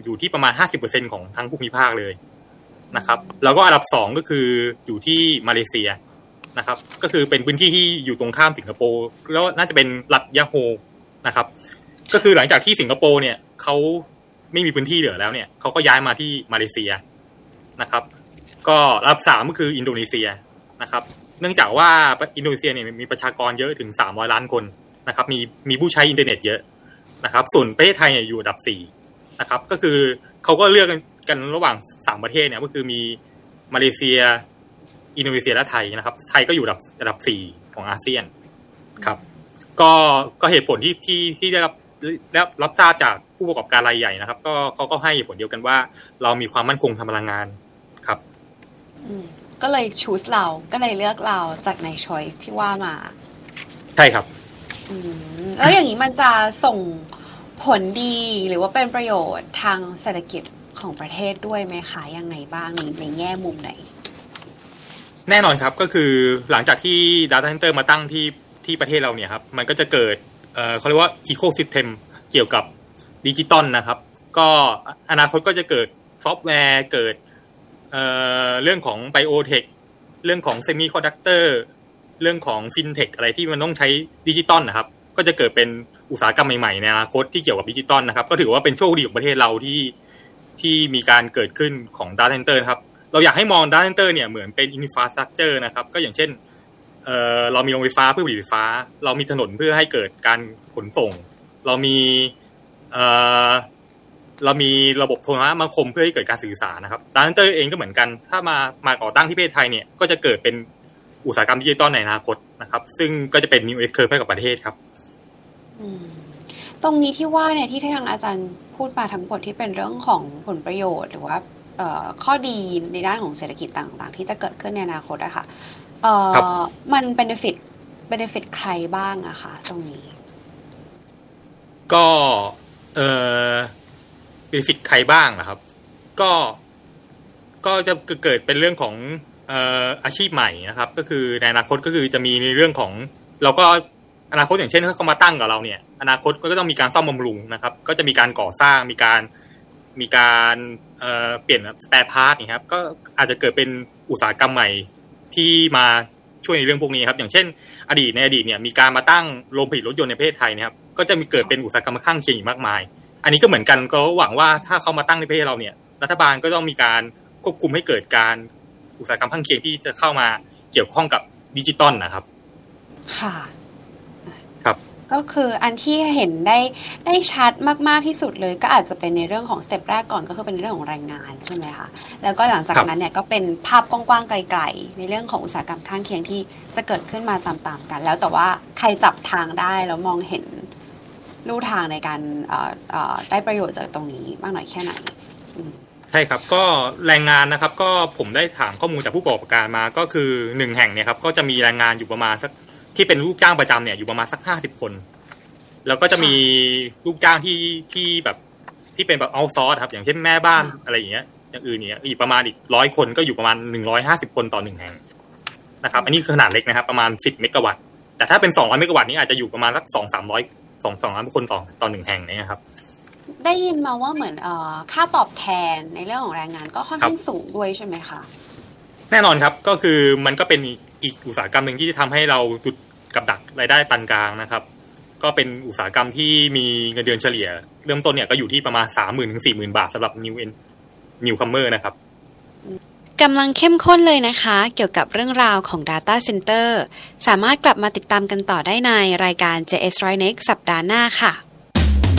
อยู่ที่ประมาณ 50% ของทั้งภูมิภาคเลยนะครับแล้วก็อันดับ2ก็คืออยู่ที่มาเลเซียนะครับก็คือเป็นพื้นที่ที่อยู่ตรงข้ามสิงคโปร์แล้วน่าจะเป็นรัฐยะโฮนะครับก็คือหลังจากที่สิงคโปร์เนี่ยเขาไม่มีพื้นที่เหลือแล้วเนี่ยเขาก็ย้ายมาที่มาเลเซียนะครับก็อันดับ3ก็คืออินโดนีเซียนะครับเนื่องจากว่าอินโดนีเซียเนี่ยมีประชากรเยอะถึง300ล้านคนนะครับมีผู้ใช้อินเทอร์เน็ตเยอะนะครับส่วนประเทศไทยเนี่ยอยู่อันดับ4นะครับก็คือเขาก็เลือกกันระหว่าง3ประเทศเนี่ยก็คือมีมาเลเซียอินโดนีเซียและไทยนะครับไทยก็อยู่อันดับ4ของอาเซียนครับก็เหตุผลที่ได้รับทราบจากผู้ประกอบการรายใหญ่นะครับก็เขาก็ให้เหตุผลเดียวกันว่าเรามีความมั่นคงทางพลังงานครับก็เลยชูสเราก็เลยเลือกเราจากในช้อยส์ที่ว่ามาใช่ครับแล้วอย่างนี้มันจะส่งผลดีหรือว่าเป็นประโยชน์ทางเศรษฐกิจของประเทศด้วยไหมคะยังไงบ้างในแง่มุมไหนแน่นอนครับก็คือหลังจากที่ Data Center มาตั้งที่ประเทศเราเนี่ยครับมันก็จะเกิดเขาเรียกว่า Ecosystem เกี่ยวกับดิจิตอลนะครับก็อนาคตก็จะเกิดซอฟต์แวร์เกิดเรื่องของไบโอเทคเรื่องของเซมิคอนดักเตอร์เรื่องของฟินเทคอะไรที่มันต้องใช้ดิจิตอลนะครับก็จะเกิดเป็นอุตสาหกรรมใหม่ๆในอนาคตที่เกี่ยวกับดิจิตอลนะครับก็ถือว่าเป็นโชคดีของประเทศเราที่มีการเกิดขึ้นของ Data Center นะครับเราอยากให้มอง Data Center เนี่ยเหมือนเป็น Infrastructure นะครับก็อย่างเช่นเรามีโรงไฟฟ้าเพื่อผลิตไฟฟ้าเรามีถนนเพื่อให้เกิดการขนส่งเรามีระบบโทรคมนาคมเพื่อให้เกิดการสื่อสารนะครับ Data Center เองก็เหมือนกันถ้ามาก่อตั้งที่ประเทศไทยเนี่ยก็จะเกิดเป็นอุตสาหกรรมดิจิตอลในอนาคตนะครับซึ่งก็จะเป็น New S Curve ให้กับประเทศครับตรงนี้ที่ว่าเนี่ยที่ทางอาจารย์พูดมาทั้งหมดที่เป็นเรื่องของผลประโยชน์หรือว่าข้อดีในด้านของเศรษฐกิจต่างๆที่จะเกิดขึ้นในอนาคตอะค่ะมัน benefit ใครบ้างอะคะตรงนี้ก็benefit ใครบ้างนะครับก็จะเกิดเป็นเรื่องของอาชีพใหม่นะครับก็คือในอนาคตก็คือจะมีในเรื่องของเราก็อนาคตอย่างเช่นถ้าเขามาตั้งกับเราเนี่ยอนาคตก็ต้องมีการซ่อมบำรุงนะครับก็จะมีการก่อสร้างมีการเปลี่ยนสแปร์พาร์ทนะครับก็อาจจะเกิดเป็นอุตสาหกรรมใหม่ที่มาช่วยในเรื่องพวกนี้ครับอย่างเช่นในอดีตเนี่ยมีการมาตั้งโรงผลิตรถยนต์ในประเทศไทยนะครับก็จะมีเกิดเป็นอุตสาหกรรมข้างเคียงอีกมากมายอันนี้ก็เหมือนกันก็หวังว่าถ้าเขามาตั้งในประเทศเราเนี่ยรัฐบาลก็ต้องมีการควบคุมให้เกิดการอุตสาหกรรมข้างเคียงที่จะเข้ามาเกี่ยวข้องกับดิจิตอลนะครับค่ะครับก็คืออันที่เห็นได้ชัดมากๆที่สุดเลยก็อาจจะเป็นในเรื่องของสเต็ปแรกก่อนก็คือเป็นเรื่องของแรงงานใช่ไหมคะแล้วก็หลังจากนั้นเนี่ยก็เป็นภาพกว้างๆไกลๆในเรื่องของอุตสาหกรรมข้างเคียงที่จะเกิดขึ้นมาตามๆกันแล้วแต่ว่าใครจับทางได้แล้วมองเห็นลู่ทางในการได้ประโยชน์จากตรงนี้มากน้อยแค่ไหนใช่ครับก็แรงงานนะครับก็ผมได้ถามข้อมูลจากผู้ประกอบการมาก็คือ1แห่งเนี่ยครับก็จะมีแรงงานอยู่ประมาณสักที่เป็นลูกจ้างประจำเนี่ยอยู่ประมาณสัก50คนแล้วก็จะมีลูกจ้างที่แบบที่เป็นแบบเอาซอร์สครับอย่างเช่นแม่บ้านอะไรอย่างเงี้ยอย่างอื่นเนี่ยอีกประมาณอีก100คนก็อยู่ประมาณ150คนต่อ1แห่งนะครับอันนี้คือขนาดเล็กนะครับประมาณ10เมกะวัตต์แต่ถ้าเป็น200เมกะวัตต์นี่อาจจะอยู่ประมาณสัก200-300คนต่อ1แห่งเนี่ยครับได้ยินมาว่าเหมือนค่าตอบแทนในเรื่องของแรงงานก็ค่อนข้างสูงด้วยใช่ไหมคะแน่นอนครับก็คือมันก็เป็นอีกอุตสาหกรรมนึงที่จะทำให้เราจุดกับดักรายได้ปานกลางนะครับก็เป็นอุตสาหกรรมที่มีเงินเดือนเฉลี่ยเริ่มต้นเนี่ยก็อยู่ที่ประมาณ 30,000 ถึง 40,000 บาทสำหรับ Newcomer นะครับกำลังเข้มข้นเลยนะคะเกี่ยวกับเรื่องราวของ Data Center สามารถกลับมาติดตามกันต่อได้ในรายการ JS Right Next สัปดาห์หน้าค่ะ